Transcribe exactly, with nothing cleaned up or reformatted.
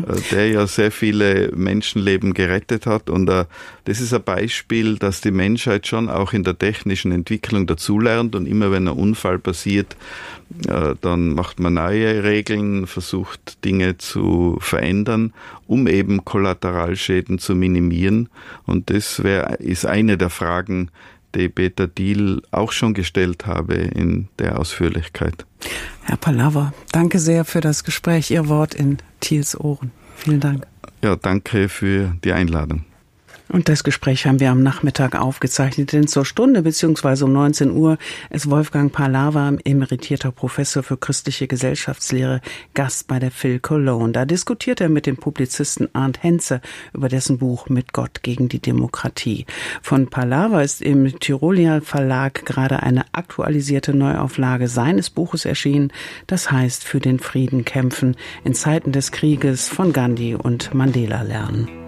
der ja sehr viele Menschenleben gerettet hat. Und äh, das ist ein Beispiel, dass die Menschheit schon auch in der technischen Entwicklung dazulernt. Und immer wenn ein Unfall passiert, äh, dann macht man neue Regeln, versucht Dinge zu verändern, um eben Kollateralschäden zu minimieren. Und das wär, ist eine der Fragen, die Peter Thiel auch schon gestellt habe in der Ausführlichkeit. Herr Pallava, danke sehr für das Gespräch. Ihr Wort in Thiels Ohren. Vielen Dank. Ja, danke für die Einladung. Und das Gespräch haben wir am Nachmittag aufgezeichnet, denn zur Stunde bzw. um neunzehn Uhr ist Wolfgang Pallava, emeritierter Professor für christliche Gesellschaftslehre, Gast bei der Phil Cologne. Da diskutiert er mit dem Publizisten Arndt Henze über dessen Buch Mit Gott gegen die Demokratie. Von Pallava ist im Tyrolia Verlag gerade eine aktualisierte Neuauflage seines Buches erschienen. Das heißt, für den Frieden kämpfen, in Zeiten des Krieges von Gandhi und Mandela lernen.